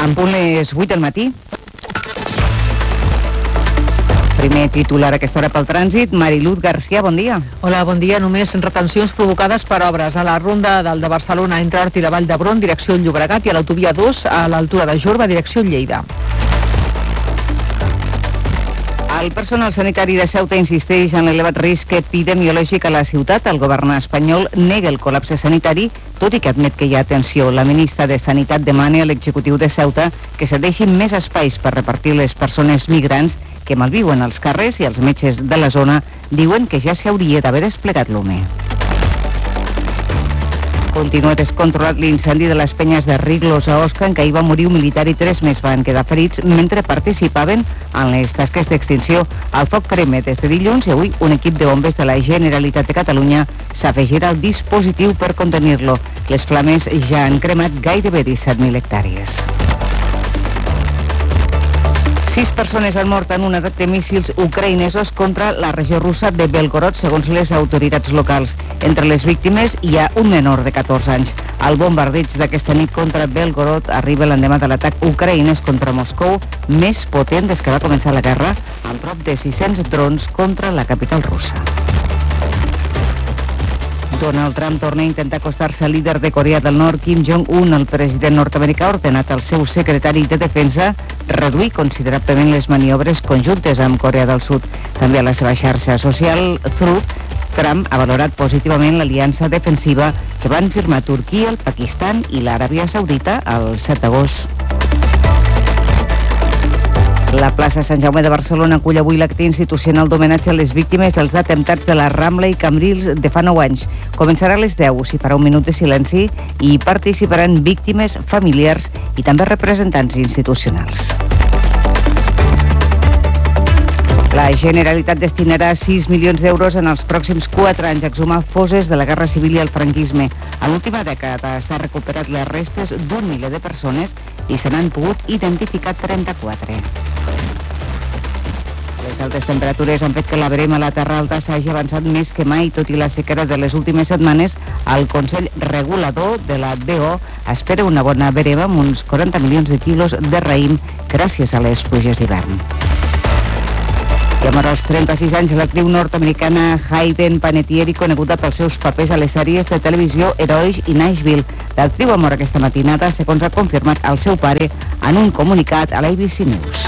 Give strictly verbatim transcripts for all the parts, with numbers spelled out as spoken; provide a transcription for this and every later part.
En punt les vuit del matí. Primer titular a aquesta hora pel trànsit. Mariluz García, bon dia. Hola, bon dia. Només retencions provocades per obres a la ronda del de Barcelona entre Hort i la Vall d'Hebron, direcció Llobregat, i a l'autovia dos a l'altura de Jorba, direcció Lleida. El personal sanitari de Ceuta insisteix en l'elevat risc epidemiològic a la ciutat. El govern espanyol nega el col·lapse sanitari, tot i que admet que hi ha atenció. La ministra de Sanitat demana a l'executiu de Ceuta que se deixin més espais per repartir les persones migrants que malviuen als carrers, i els metges de la zona diuen que ja s'hauria d'haver desplegat l'U M E. Continua descontrolat l'incendi de les penyes de Riglos a Osca, en què hi va morir un militar i tres més van quedar ferits mentre participaven en les tasques d'extinció. El foc crema des de dilluns i avui un equip de bombers de la Generalitat de Catalunya s'afegirà al dispositiu per contenir-lo. Les flames ja han cremat gairebé disset mil hectàrees. Sis persones han mort en un atac de míssils ucraïnesos contra la regió russa de Belgorod, segons les autoritats locals. Entre les víctimes hi ha un menor de catorze anys. El bombardeig d'aquesta nit contra Belgorod arriba l'endemà de l'atac ucraïnès contra Moscou, més potent des que va començar la guerra, amb prop de sis-cents drons contra la capital russa. Donald Trump torna a intentar acostar-se al líder de Corea del Nord, Kim Jong-un. El president nord-americà ha ordenat al seu secretari de Defensa reduir considerablement les maniobres conjuntes amb Corea del Sud. També a la seva xarxa social, Truth, Trump ha valorat positivament l'aliança defensiva que van firmar Turquia, el Pakistan i l'Aràbia Saudita el set d'agost. La plaça Sant Jaume de Barcelona acull avui l'acte institucional d'homenatge a les víctimes dels atemptats de la Rambla i Cambrils de fa nou anys. Començarà a les deu, s'hi farà un minut de silenci i hi participaran víctimes, familiars i també representants institucionals. La Generalitat destinarà sis milions d'euros en els pròxims quatre anys a exhumar fosses de la Guerra Civil i el franquisme. A l'última dècada s'ha recuperat les restes d'un miler de persones i se n'han pogut identificar trenta-quatre. Les altes temperatures han fet que la verema a la Terra Alta s'hagi avançat més que mai, tot i la sequera de les últimes setmanes. El Consell Regulador de la D O espera una bona verema amb uns quaranta milions de quilos de raïm gràcies a les pluges d'hivern. I amb als trenta-sis anys, l'actriu nord-americana Hayden Panettiere, coneguda pels seus papers a les sèries de televisió Herois i Nashville. L'actriu ha mort aquesta matinada, segons ha confirmat el seu pare en un comunicat a l'A B C News.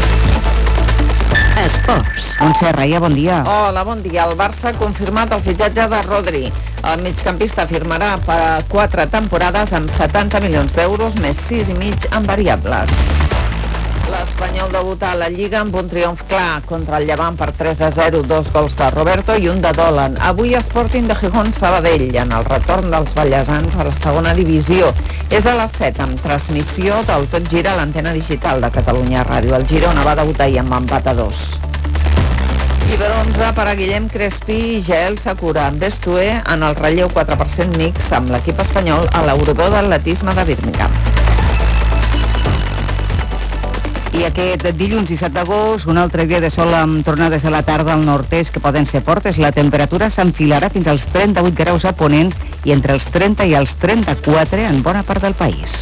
Esports. Montse Raia, bon dia. Hola, bon dia. El Barça ha confirmat el fitxatge de Rodri. El migcampista firmarà per a quatre temporades amb setanta milions d'euros, més sis i mig en variables. L'Espanyol debuta a la Lliga amb un triomf clar contra el Llevant per tres a zero, dos gols de Roberto i un de Dolan. Avui Sporting de Gijón Sabadell en el retorn dels ballesans a la segona divisió. És a les set amb transmissió del Tot Gira a l'antena digital de Catalunya Ràdio. El Girona va debutar ahir amb empat a dos. I bronze per a Guillem Crespí i Jael Sakura amb Bestué en el relleu quatre per cent mix amb l'equip espanyol a l'Europeu d'Atletisme de Birmingham. I aquest dilluns disset d'agost, un altre dia de sol amb tornades a la tarda al nord-est que poden ser fortes. La temperatura s'enfilarà fins als trenta-vuit graus a Ponent i entre els trenta i els trenta-quatre en bona part del país.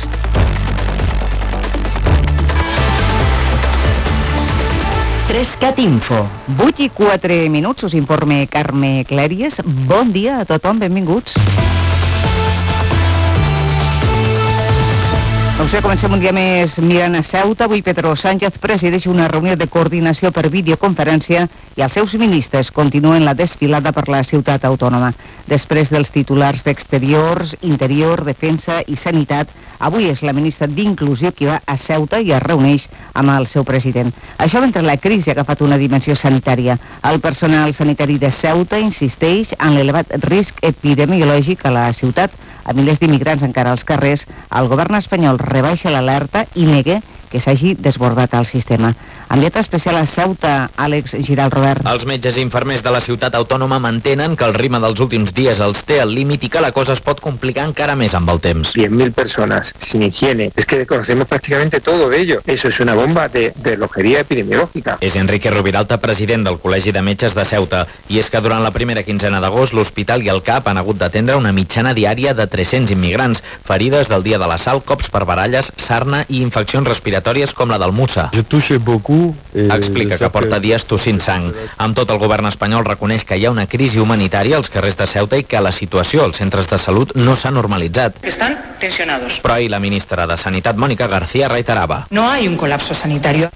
Trescat Info. vuit i quatre minuts, us informe Carme Clèries. Bon dia a tothom, benvinguts. Doncs bé, comencem un dia més mirant a Ceuta. Avui Pedro Sánchez presideix una reunió de coordinació per videoconferència i els seus ministres continuen la desfilada per la ciutat autònoma. Després dels titulars d'Exteriors, Interior, Defensa i Sanitat, avui és la ministra d'Inclusió qui va a Ceuta i es reuneix amb el seu president. Això mentre la crisi ha agafat una dimensió sanitària. El personal sanitari de Ceuta insisteix en l'elevat risc epidemiològic a la ciutat. A milers d'immigrants encara als carrers, el govern espanyol rebaixa l'alerta i nega que s'hagi desbordat el sistema. Enviat especial a Ceuta, Àlex Giral Robert. Els metges i infermers de la ciutat autònoma mantenen que el ritme dels últims dies els té al límit i que la cosa es pot complicar encara més amb el temps. diez mil personas sin higiene. Es que conocemos prácticamente todo de ello. Eso es una bomba de, de relojería epidemiológica. És Enrique Rubiralta, president del Col·legi de Metges de Ceuta. I és que durant la primera quinzena d'agost l'hospital i el C A P han hagut d'atendre una mitjana diària de tres-cents immigrants, ferides del dia de la sal, cops per baralles, sarna i infeccions respiratòries com la del Musa. Explica que porta dies tossint sang. Amb tot, el govern espanyol reconeix que hi ha una crisi humanitària als carrers de Ceuta i que la situació als centres de salut no s'ha normalitzat. Están tensionados. Però ahir la ministra de Sanitat, Mónica García, reiterava. No hay un colapso sanitario.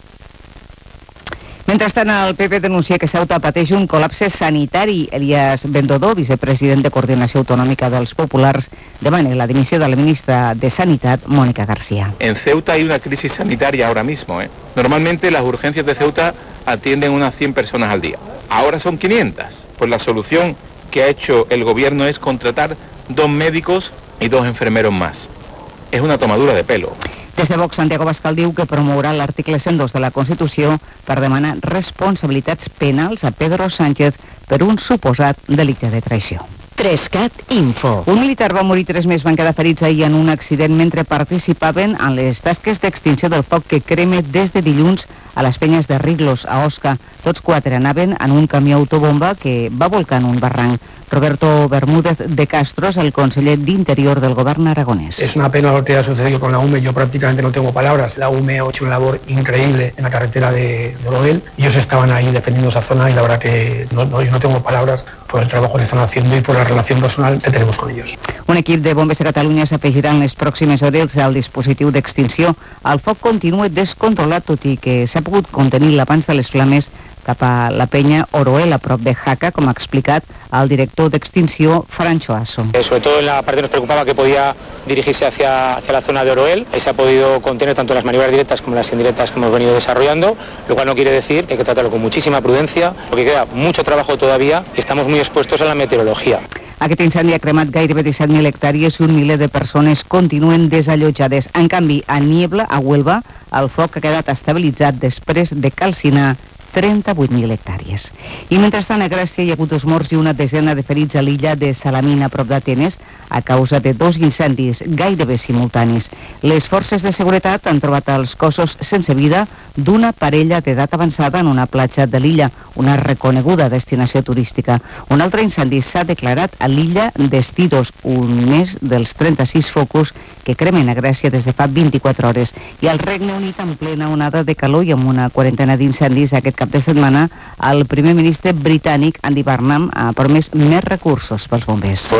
Mentrestant, el P P denuncia que Ceuta pateix un col·lapse sanitari. Elías Bendodo, vicepresident de Coordinació Autonòmica dels Populars, demana la dimissió de la ministra de Sanitat, Mónica García. En Ceuta hay una crisis sanitaria ahora mismo, ¿eh? Normalmente las urgencias de Ceuta atienden unas cien personas al día. Ahora son quinientas. Pues la solución que ha hecho el gobierno es contratar dos médicos y dos enfermeros más. Es una tomadura de pelo. Des de Vox, Santiago Bascal diu que promourà l'article cent dos de la Constitució per demanar responsabilitats penals a Pedro Sánchez per un suposat delicte de traïció. Trescat Info. Un militar va morir, tres més van quedar ferits ahir en un accident mentre participaven en les tasques d'extinció del foc que crema des de dilluns a les penyes de Riglos, a Osca. Tots quatre anaven en un camió autobomba que va volcar en un barranc. Roberto Bermúdez de Castro es el conseller d'Interior del Govern aragonès. Es una pena lo que ha sucedido con la U M E, yo prácticamente no tengo palabras. La U M E ha hecho una labor increíble en la carretera de, de Oroel. Ellos estaban ahí defendiendo esa zona y la verdad que no, no, yo no tengo palabras por el trabajo que están haciendo y por la relación personal que tenemos con ellos. Un equip de bombers de Catalunya s'afegirà en les pròximes hores al dispositiu d'extinció. El foc continua descontrolat, tot i que s'ha pogut contenir l'abans de les flames cap a la penya Oroel, a prop de Jaca, com ha explicat el director d'extinció, Francho Asso. Eh, sobre todo en la parte nos preocupaba que podía dirigirse hacia, hacia la zona de Oroel. Ahí se ha podido contener tanto las maniobras directas como las indirectas que hemos venido desarrollando, lo cual no quiere decir que hay que tratarlo con muchísima prudencia, porque queda mucho trabajo todavía y estamos muy expuestos a la meteorología. Aquest incendi ha cremat gairebé disset mil hectàrees i un miler de persones continuen desallotjades. En canvi, a Niebla, a Huelva, el foc ha quedat estabilitzat després de calcinar trenta-vuit mil hectàrees. I mentrestant, a Gràcia hi ha hagut dos morts i una desena de ferits a l'illa de Salamina, a prop d'Atenes, a causa de dos incendis gairebé simultanis. Les forces de seguretat han trobat els cossos sense vida d'una parella d'edat avançada en una platja de l'illa, una reconeguda destinació turística. Un altre incendi s'ha declarat a l'illa d'Estidos, un més dels trenta-sis focus que cremen a Grècia des de fa vint-i-quatre hores. I al Regne Unit, en plena onada de calor i amb una quarantena d'incendis aquest cap de setmana, el primer ministre britànic, Andy Burnham, ha promès més recursos pels bombers.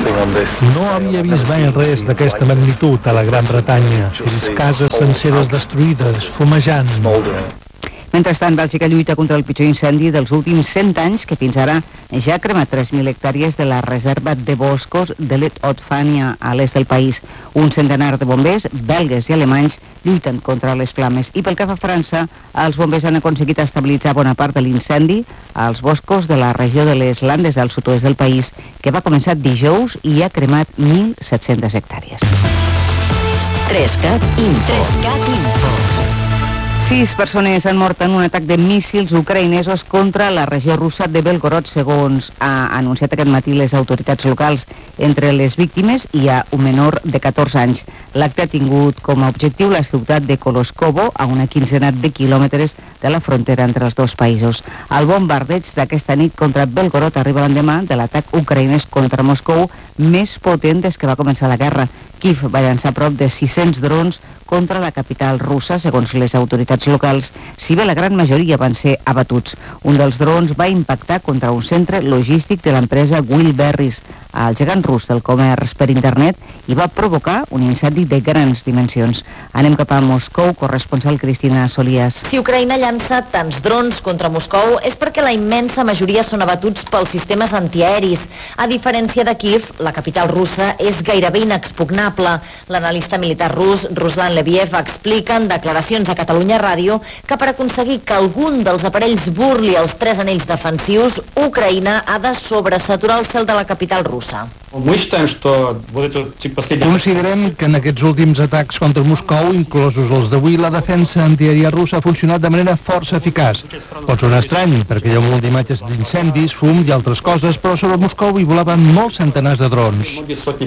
No havia vist mai res d'aquesta magnitud a la Gran Bretanya. He vist cases senceres destruïdes, fumejant. Mentrestant, Bèlgica lluita contra el pitjor incendi dels últims cent anys, que fins ara ja ha cremat tres mil hectàrees de la reserva de boscos de l'Et Haute-Fania, a l'est del país. Un centenar de bombers, belgues i alemanys, lluiten contra les flames. I pel que fa a França, els bombers han aconseguit estabilitzar bona part de l'incendi als boscos de la regió de les Landes, al sud-oest del país, que va començar dijous i ha cremat mil set-centes hectàrees. Trescat Info. Trescat Info. Sis persones han mort en un atac de míssils ucraïnesos contra la regió russa de Belgorod, segons ha anunciat aquest matí les autoritats locals. Entre les víctimes hi ha un menor de catorze anys. L'acte ha tingut com a objectiu la ciutat de Koloskovo, a una quinzena de quilòmetres de la frontera entre els dos països. El bombardeig d'aquesta nit contra Belgorod arriba l'endemà de l'atac ucraïnès contra Moscou més potent des que va començar la guerra. Kiev va llançar prop de sis-cents drons contra la capital russa, segons les autoritats locals, si bé la gran majoria van ser abatuts. Un dels drons va impactar contra un centre logístic de l'empresa Wildberries, al gegant rus del comerç per internet, i va provocar un incendi de grans dimensions. Anem cap a Moscou, corresponsal Cristina Solías. Si Ucraïna llança tants drons contra Moscou és perquè la immensa majoria són abatuts pels sistemes antiaeris. A diferència de Kiev, la capital russa és gairebé inexpugnable. L'analista militar rus, Ruslan Leviev, explica en declaracions a Catalunya Ràdio que per aconseguir que algun dels aparells burli els tres anells defensius, Ucraïna ha de sobresaturar el cel de la capital russa. russa. Considerem que en aquests últims atacs contra Moscou, inclosos els d'avui, la defensa antiaèria russa ha funcionat de manera força eficaç. Pot sonar estrany, perquè hi ha molt d'imatges d'incendis, fum i altres coses, però sobre Moscou hi volaven molts centenars de drons.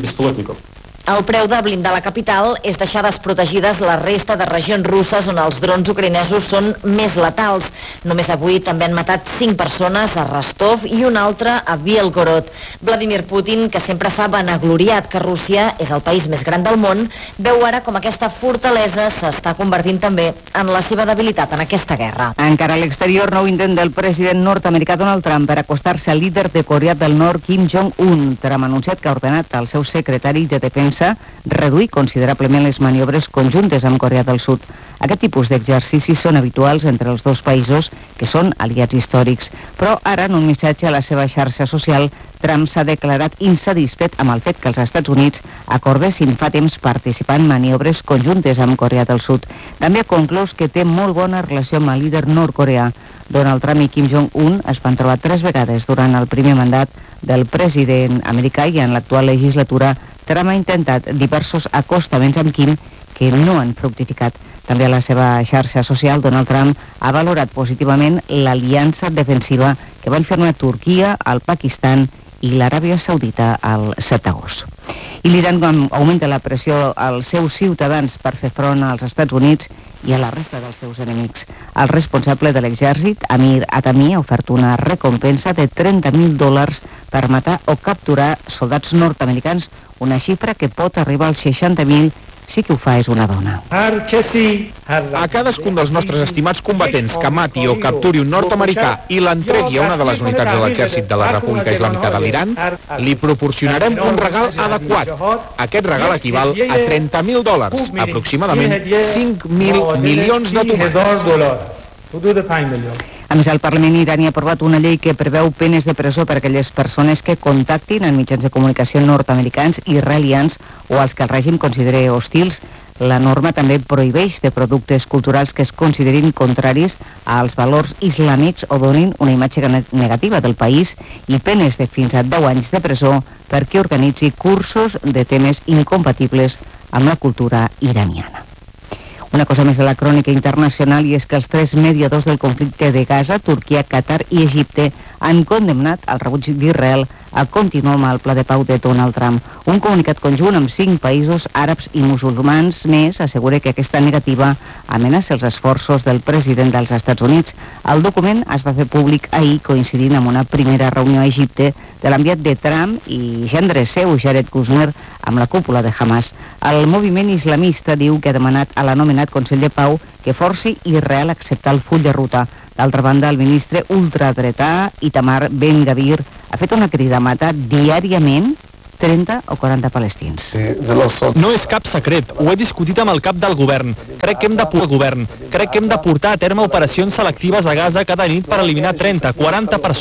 El preu de blindar la capital és deixar desprotegides la resta de regions russes on els drons ucraïnesos són més letals. Només avui també han matat cinc persones a Rostov i una altra a Bielgorod. Vladimir Putin, que sempre s'ha vanagloriat que Rússia és el país més gran del món, veu ara com aquesta fortalesa s'està convertint també en la seva debilitat en aquesta guerra. Encara a l'exterior, nou intent del president nord-americà Donald Trump per acostar-se al líder de Corea del Nord, Kim Jong-un. Trump ha anunciat que ha ordenat al seu secretari de defensa reduir considerablement les maniobres conjuntes amb Corea del Sud. Aquest tipus d'exercicis són habituals entre els dos països, que són aliats històrics. Però ara, en un missatge a la seva xarxa social, Trump s'ha declarat insatisfet amb el fet que els Estats Units acordessin fa temps participar en maniobres conjuntes amb Corea del Sud. També ha conclòs que té molt bona relació amb el líder nord-coreà. Donald Trump i Kim Jong-un es van trobar tres vegades durant el primer mandat del president americà i en l'actual legislatura Trump ha intentat diversos acostaments amb Kim que no han fructificat. També a la seva xarxa social, Donald Trump ha valorat positivament l'aliança defensiva que van firmar Turquia, el Pakistan i l'Aràbia Saudita el set d'agost. I l'Iran augmenta la pressió als seus ciutadans per fer front als Estats Units i a la resta dels seus enemics. El responsable de l'exèrcit, Amir Hatami, ha ofert una recompensa de trenta mil dòlars per matar o capturar soldats nord-americans, una xifra que pot arribar als seixanta mil si qui ho fa és una dona. A cadascun dels nostres estimats combatents que mati o capturi un nord-americà i l'entregui a una de les unitats de l'exèrcit de la República Islàmica de l'Iran, li proporcionarem un regal adequat. Aquest regal equival a trenta mil dòlars, aproximadament cinc mil milions de tomàquets. A més, el Parlament irani ha aprovat una llei que preveu penes de presó per a aquelles persones que contactin en mitjans de comunicació nord-americans, israelians o els que el règim consideri hostils. La norma també prohibeix fer productes culturals que es considerin contraris als valors islàmics o donin una imatge negativa del país i penes de fins a deu anys de presó per qui organitzi cursos de temes incompatibles amb la cultura iraniana. Una cosa més de la crònica internacional i és que els tres mediadors del conflicte de Gaza, Turquia, Qatar i Egipte, han condemnat el rebuig d'Israel a continuar amb el pla de pau de Donald Trump. Un comunicat conjunt amb cinc països àrabs i musulmans més assegura que aquesta negativa amenaça els esforços del president dels Estats Units. El document es va fer públic ahir coincidint amb una primera reunió a Egipte de l'enviat de Trump i gendre seu, Jared Kushner, amb la cúpula de Hamas. El moviment islamista diu que ha demanat a l'anomenat Consell de Pau que forci Israel a acceptar el full de ruta. D'altra banda, el ministre ultradretà Itamar Ben-Gavir ha fet una crida a matar diàriament trenta o quaranta palestins. No és cap secret, ho he discutit amb el cap del govern. Crec que hem de portar govern. Crec que hem de portar a terme operacions selectives a Gaza cada nit per eliminar trenta, quaranta persones